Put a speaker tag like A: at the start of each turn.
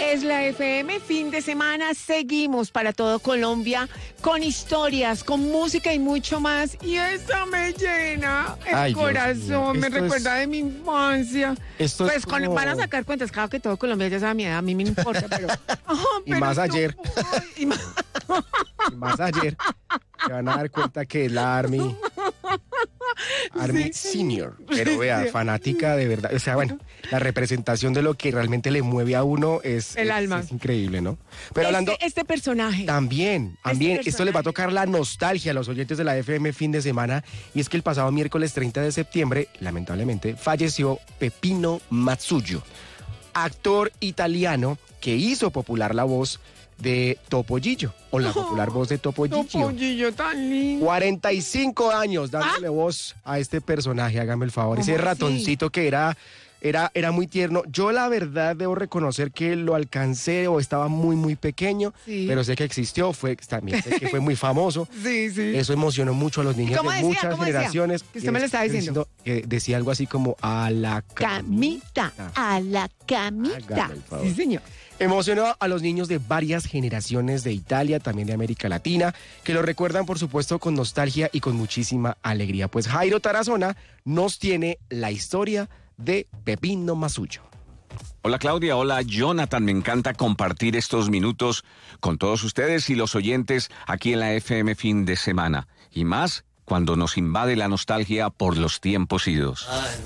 A: es la FM, fin de semana, seguimos para todo Colombia con historias, con música y mucho más. Y eso me llena el corazón, me recuerda de mi infancia. Pues van a sacar cuentas, claro que todo Colombia ya sabe mi edad, a mí me importa, pero...
B: y más ayer. Y más ayer. Se van a dar cuenta que es la Army Senior, pero vea, fanática de verdad, o sea, bueno, la representación de lo que realmente le mueve a uno es
A: el alma.
B: Es increíble, ¿no? Pero hablando
A: este personaje.
B: También, esto le va a tocar la nostalgia a los oyentes de la FM fin de semana, y es que el pasado miércoles 30 de septiembre, lamentablemente, falleció Peppino Mazzuglio, actor italiano que hizo popular la voz de Topollillo, o la popular voz de Topollillo.
A: Topollillo tan lindo.
B: 45 años dándole voz a este personaje, hágame el favor. Ese ratoncito que era muy tierno. Yo la verdad debo reconocer que lo alcancé o estaba muy pequeño, pero sé que existió, también sé que fue muy famoso.
A: Sí.
B: Eso emocionó mucho a los niños de muchas generaciones.
A: Que usted me lo estaba diciendo.
B: Decía algo así como a la camita.
A: A la camita. Sí, señor.
B: Emocionó a los niños de varias generaciones de Italia, también de América Latina, que lo recuerdan, por supuesto, con nostalgia y con muchísima alegría. Pues Jairo Tarazona nos tiene la historia de Peppino Mazzuglio.
C: Hola Claudia, hola Jonathan, me encanta compartir estos minutos con todos ustedes y los oyentes aquí en la FM fin de semana. Y más cuando nos invade la nostalgia por los tiempos idos.